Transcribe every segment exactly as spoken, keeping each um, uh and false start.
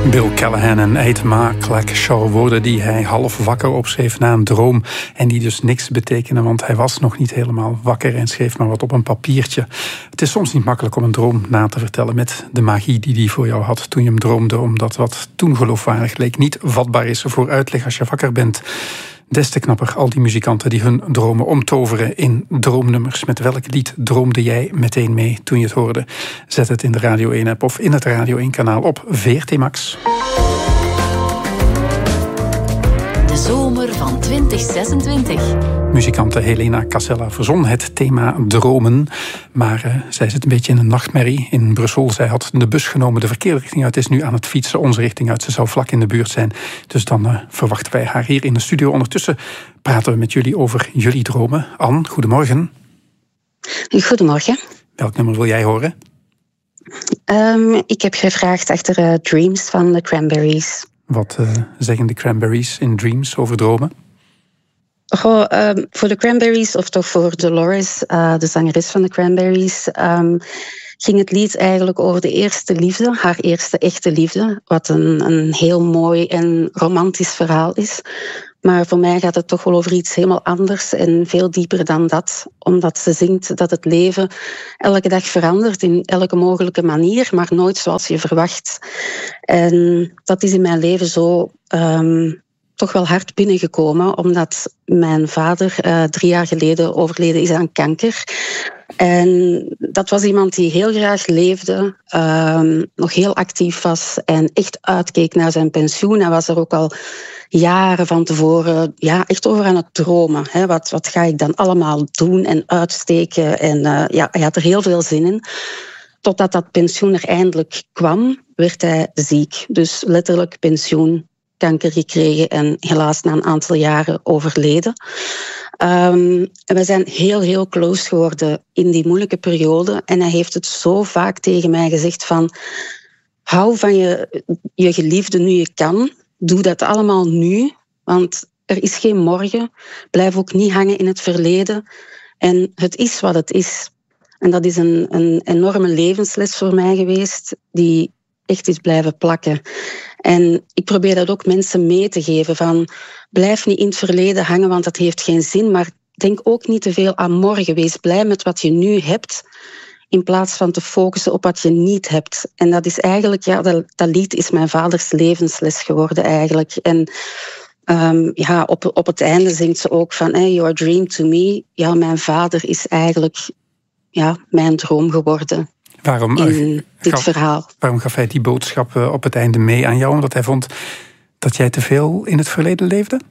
Bill Callahan en Eight Mark Shaw, woorden die hij half wakker opschreef na een droom en die dus niks betekenen, want hij was nog niet helemaal wakker en schreef maar wat op een papiertje. Het is soms niet makkelijk om een droom na te vertellen met de magie die die voor jou had toen je hem droomde, omdat wat toen geloofwaardig leek niet vatbaar is voor uitleg als je wakker bent. Des te knapper al die muzikanten die hun dromen omtoveren in droomnummers. Met welk lied droomde jij meteen mee toen je het hoorde? Zet het in de Radio één-app of in het Radio één-kanaal op V R T Max. De zomer van twintig zesentwintig. Muzikante Helena Casella verzon het thema dromen. Maar uh, zij zit een beetje in een nachtmerrie in Brussel. Zij had de bus genomen de verkeerde richting uit, is nu aan het fietsen onze richting uit. Ze zou vlak in de buurt zijn. Dus dan uh, verwachten wij haar hier in de studio. Ondertussen praten we met jullie over jullie dromen. Anne, goedemorgen. Goedemorgen. Welk nummer wil jij horen? Um, ik heb gevraagd achter uh, Dreams van de Cranberries. Wat uh, zeggen de Cranberries in Dreams over dromen? Goh, um, voor de Cranberries, of toch voor Dolores, uh, de zangeres van de Cranberries, um, ging het lied eigenlijk over de eerste liefde, haar eerste echte liefde, wat een, een heel mooi en romantisch verhaal is. Maar voor mij gaat het toch wel over iets helemaal anders en veel dieper dan dat. Omdat ze zingt dat het leven elke dag verandert in elke mogelijke manier, maar nooit zoals je verwacht. En dat is in mijn leven zo um, toch wel hard binnengekomen, omdat mijn vader uh, drie jaar geleden overleden is aan kanker. En dat was iemand die heel graag leefde, uh, nog heel actief was en echt uitkeek naar zijn pensioen. Hij was er ook al jaren van tevoren ja, echt over aan het dromen. Hè. Wat, wat ga ik dan allemaal doen en uitsteken? En uh, ja, hij had er heel veel zin in. Totdat dat pensioen er eindelijk kwam, werd hij ziek. Dus letterlijk pensioen, kanker gekregen en helaas na een aantal jaren overleden. Um, en we zijn heel, heel close geworden in die moeilijke periode. En hij heeft het zo vaak tegen mij gezegd van, hou van je, je geliefde nu je kan. Doe dat allemaal nu, want er is geen morgen. Blijf ook niet hangen in het verleden. En het is wat het is. En dat is een, een enorme levensles voor mij geweest, die echt is blijven plakken. En ik probeer dat ook mensen mee te geven van, blijf niet in het verleden hangen, want dat heeft geen zin. Maar denk ook niet te veel aan morgen. Wees blij met wat je nu hebt, in plaats van te focussen op wat je niet hebt. En dat is eigenlijk, ja, dat, dat lied is mijn vaders levensles geworden eigenlijk. En um, ja, op, op het einde zingt ze ook van, hey, your dream to me. Ja, mijn vader is eigenlijk ja, mijn droom geworden. Waarom, in dit gaf, verhaal. Waarom gaf hij die boodschap op het einde mee aan jou? Omdat hij vond dat jij te veel in het verleden leefde?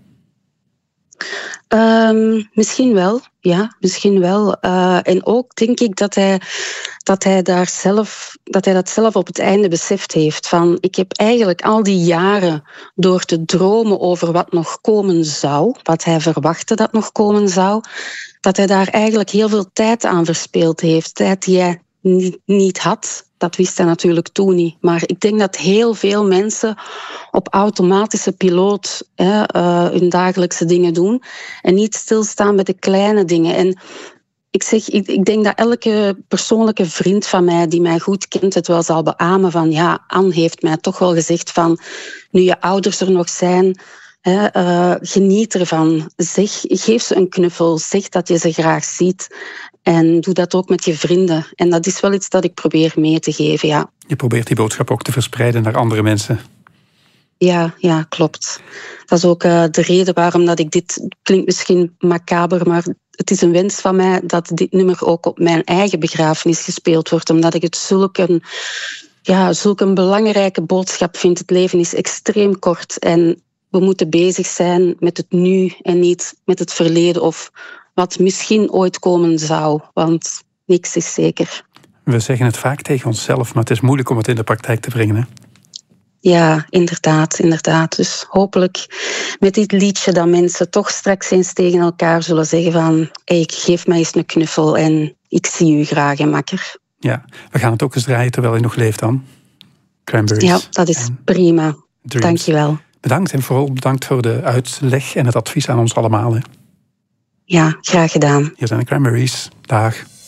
Um, misschien wel, ja, misschien wel. Uh, en ook denk ik dat hij, dat, hij daar zelf, dat hij dat zelf op het einde beseft heeft. Van, ik heb eigenlijk al die jaren door te dromen over wat nog komen zou, wat hij verwachtte dat nog komen zou, dat hij daar eigenlijk heel veel tijd aan verspeeld heeft. Tijd die hij niet, niet had. Dat wist hij natuurlijk toen niet. Maar ik denk dat heel veel mensen op automatische piloot hè, uh, hun dagelijkse dingen doen en niet stilstaan bij de kleine dingen. En ik zeg, ik, ik denk dat elke persoonlijke vriend van mij die mij goed kent het wel zal beamen van ja, Anne heeft mij toch wel gezegd van nu je ouders er nog zijn, hè, uh, geniet ervan. Zeg, geef ze een knuffel, zeg dat je ze graag ziet. En doe dat ook met je vrienden. En dat is wel iets dat ik probeer mee te geven, ja. Je probeert die boodschap ook te verspreiden naar andere mensen. Ja, ja, klopt. Dat is ook uh, de reden waarom dat ik dit... Klinkt misschien macaber, maar het is een wens van mij dat dit nummer ook op mijn eigen begrafenis gespeeld wordt. Omdat ik het zulk een, ja, zulk een belangrijke boodschap vind. Het leven is extreem kort en we moeten bezig zijn met het nu en niet met het verleden of wat misschien ooit komen zou, want niks is zeker. We zeggen het vaak tegen onszelf, maar het is moeilijk om het in de praktijk te brengen, hè? Ja, inderdaad, inderdaad. Dus hopelijk met dit liedje dat mensen toch straks eens tegen elkaar zullen zeggen van hey, ik geef mij eens een knuffel en ik zie u graag en makker. Ja, we gaan het ook eens draaien terwijl je nog leeft dan. Cranberries. Ja, dat is prima. Dreams. Dank je wel. Bedankt en vooral bedankt voor de uitleg en het advies aan ons allemaal, hè? Ja, graag gedaan. Hier zijn de Cranberries. Dag.